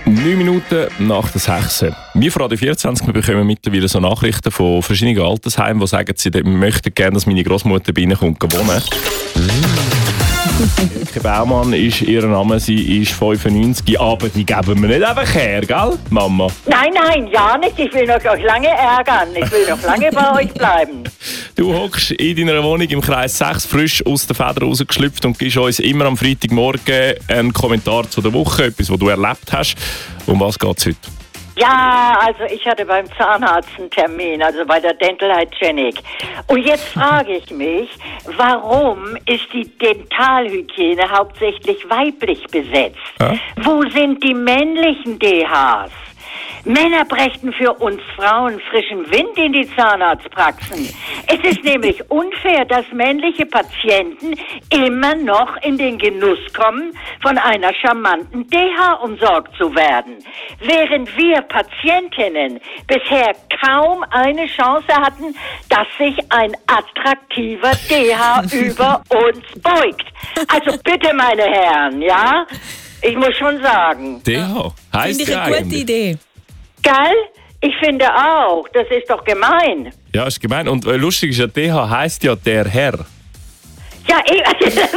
9 Minuten nach der 6. Wir von Radio 24 wir bekommen mittlerweile so Nachrichten von verschiedenen Altersheimen, die sagen, sie möchten gerne, dass meine Großmutter bei ihnen kommt wohnen. Elke Baumann ist ihr Name, sie ist 95, aber die geben wir nicht einfach her, gell, Mama? Nein, ja nicht. Ich will noch euch lange ärgern. Ich will noch lange bei euch bleiben. Du hockst in deiner Wohnung im Kreis 6, frisch aus der Feder rausgeschlüpft und gibst uns immer am Freitagmorgen einen Kommentar zu der Woche, etwas, was du erlebt hast. Um was geht es heute? Ja, also ich hatte beim Zahnarzt einen Termin, also bei der Dental Hygienic. Und jetzt frage ich mich, warum ist die Dentalhygiene hauptsächlich weiblich besetzt? Ja? Wo sind die männlichen DHs? Männer brächten für uns Frauen frischen Wind in die Zahnarztpraxen. Es ist nämlich unfair, dass männliche Patienten immer noch in den Genuss kommen, von einer charmanten DH umsorgt zu werden. Während wir Patientinnen bisher kaum eine Chance hatten, dass sich ein attraktiver DH über uns beugt. Also bitte, meine Herren, ja? Ich muss schon sagen. DH heisst Finde ich ja eine gute eigentlich. Idee. Geil? Ich finde auch. Das ist doch gemein. Ja, ist gemein. Und lustig ist ja, DH heisst ja der Herr. Ja,